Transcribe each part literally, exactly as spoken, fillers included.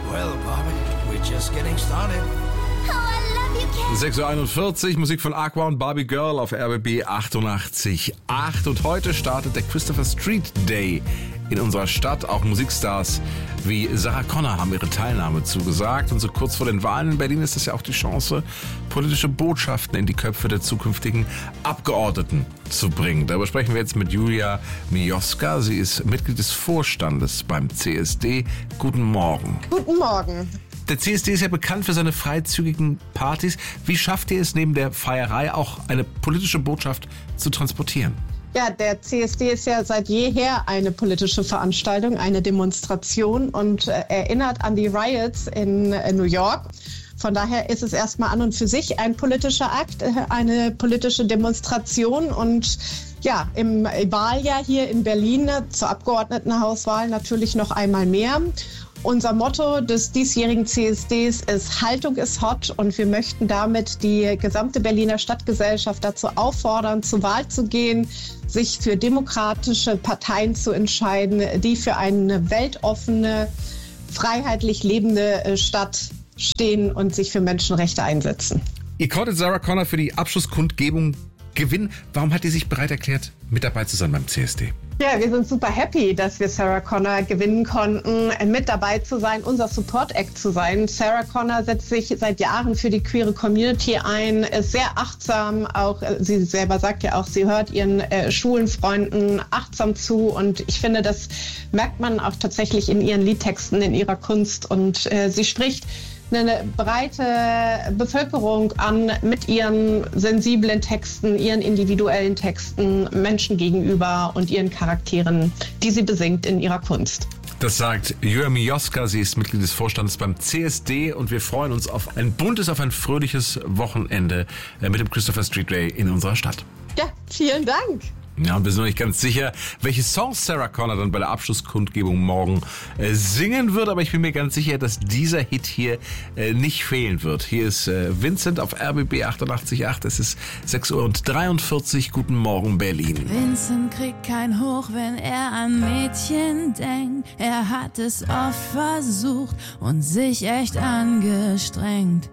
Well, Bobby, we're just getting started. Oh, I love you, Ken. sechs Uhr einundvierzig, Musik von Aqua und Barbie Girl auf R B B achtundachtzig Komma acht. Und heute startet der Christopher Street Day in unserer Stadt. Auch Musikstars wie Sarah Connor haben ihre Teilnahme zugesagt. Und so kurz vor den Wahlen in Berlin ist das ja auch die Chance, politische Botschaften in die Köpfe der zukünftigen Abgeordneten zu bringen. Darüber sprechen wir jetzt mit Julia Mioska. Sie ist Mitglied des Vorstandes beim C S D. Guten Morgen. Guten Morgen. Der C S D ist ja bekannt für seine freizügigen Partys. Wie schafft ihr es neben der Feierei auch eine politische Botschaft zu transportieren? Ja, der C S D ist ja seit jeher eine politische Veranstaltung, eine Demonstration und äh, erinnert an die Riots in äh, New York. Von daher ist es erstmal an und für sich ein politischer Akt, äh, eine politische Demonstration und ja, im Wahljahr hier in Berlin äh, zur Abgeordnetenhauswahl natürlich noch einmal mehr. Unser Motto des diesjährigen C S Ds ist Haltung ist hot und wir möchten damit die gesamte Berliner Stadtgesellschaft dazu auffordern, zur Wahl zu gehen, sich für demokratische Parteien zu entscheiden, die für eine weltoffene, freiheitlich lebende Stadt stehen und sich für Menschenrechte einsetzen. Ihr konntet Sarah Connor für die Abschlusskundgebung gewinnen. Warum hat die sich bereit erklärt, mit dabei zu sein beim C S D? Ja, wir sind super happy, dass wir Sarah Connor gewinnen konnten, mit dabei zu sein, unser Support-Act zu sein. Sarah Connor setzt sich seit Jahren für die queere Community ein, ist sehr achtsam, auch sie selber sagt ja auch, sie hört ihren äh, Schulenfreunden achtsam zu und ich finde, das merkt man auch tatsächlich in ihren Liedtexten, in ihrer Kunst und äh, sie spricht eine breite Bevölkerung an mit ihren sensiblen Texten, ihren individuellen Texten, Menschen gegenüber und ihren Charakteren, die sie besingt in ihrer Kunst. Das sagt Julia Mioska, sie ist Mitglied des Vorstandes beim C S D und wir freuen uns auf ein buntes, auf ein fröhliches Wochenende mit dem Christopher Street Day in unserer Stadt. Ja, vielen Dank. Ja, und wir sind noch nicht ganz sicher, welche Songs Sarah Connor dann bei der Abschlusskundgebung morgen äh, singen wird, aber ich bin mir ganz sicher, dass dieser Hit hier äh, nicht fehlen wird. Hier ist äh, Vincent auf R B B achtundachtzig Komma acht, es ist sechs Uhr dreiundvierzig, guten Morgen Berlin. Vincent kriegt kein Hoch, wenn er an Mädchen denkt. Er hat es oft versucht und sich echt angestrengt.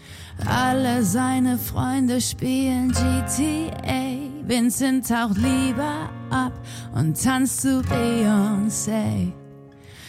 Alle seine Freunde spielen G T A. Vincent taucht lieber ab und tanzt zu Beyoncé.